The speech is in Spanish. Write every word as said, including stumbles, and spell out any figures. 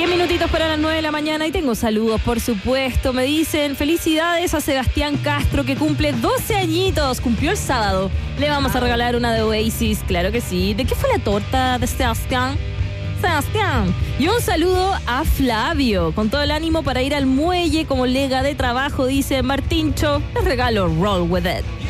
Diez minutitos para las nueve de la mañana y tengo saludos, por supuesto. Me dicen felicidades a Sebastián Castro, que cumple doce añitos. Cumplió el sábado. Le vamos a regalar una de Oasis, claro que sí. ¿De qué fue la torta de Sebastián? Sebastián. Y un saludo a Flavio, con todo el ánimo para ir al muelle como lega de trabajo, dice Martincho. Les regalo Roll With It.